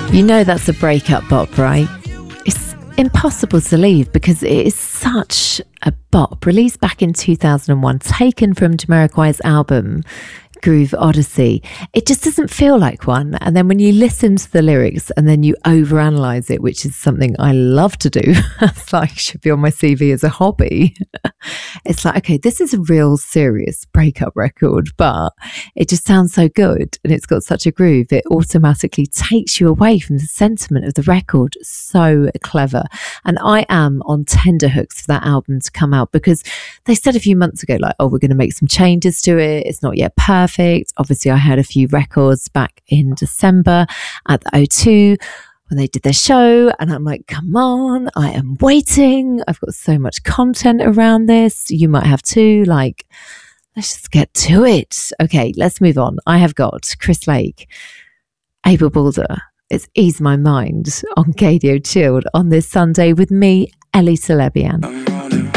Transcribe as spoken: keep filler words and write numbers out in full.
You know that's a breakup bop, right? It's impossible to leave because it is such a bop. Released back in two thousand one, taken from Jamiroquai's album Groove Odyssey. It just doesn't feel like one. And then when you listen to the lyrics and then you overanalyze it, which is something I love to do, it's like should be on my C V as a hobby. It's like, okay, this is a real serious breakup record, but it just sounds so good and it's got such a groove. It automatically takes you away from the sentiment of the record. So clever. And I am on tenterhooks for that album to come out because they said a few months ago, like, oh, we're going to make some changes to it. It's not yet perfect. Perfect. Obviously, I heard a few records back in December at the O two when they did their show, and I'm like, come on, I am waiting. I've got so much content around this. You might have too. Like, let's just get to it. Okay, let's move on. I have got Chris Lake, Abel Balder. It's Ease My Mind on Gadio Chilled on this Sunday with me, Ellie Celebian.